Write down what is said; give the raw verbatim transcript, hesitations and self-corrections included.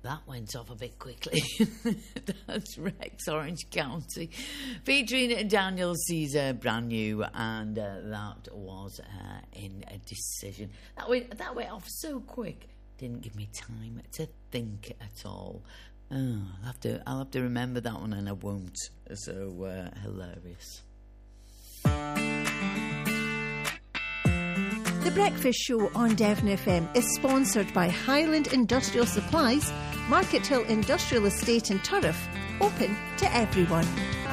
that went off a bit quickly. That's Rex, Orange County, featuring Daniel Caesar, brand new, and uh, that was uh, in a decision. That went, that went off so quick, didn't give me time to think at all. Oh, I'll have to, I'll have to remember that one, and I won't. So uh, hilarious. The Breakfast Show on Devon F M is sponsored by Highland Industrial Supplies, Market Hill Industrial Estate in Turriff, open to everyone.